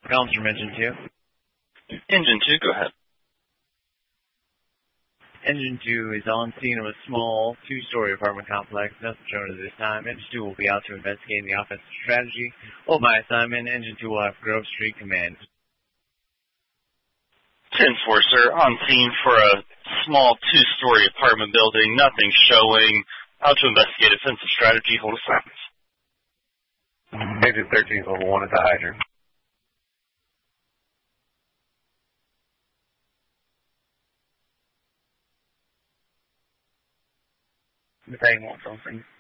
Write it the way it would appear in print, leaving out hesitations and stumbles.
Comms from Engine 2. Engine 2, go ahead. Engine 2 is on scene of a small, two-story apartment complex. Nothing shown at this time. Engine 2 will be out to investigate the offensive strategy. Hold my assignment. Engine 2 will have Grove Street command. 10-4, sir. On scene for a small two-story apartment building. Nothing showing. Out to investigate offensive strategy. Hold assignment. Engine 13, level 1 at the hydrant. The thing wants something.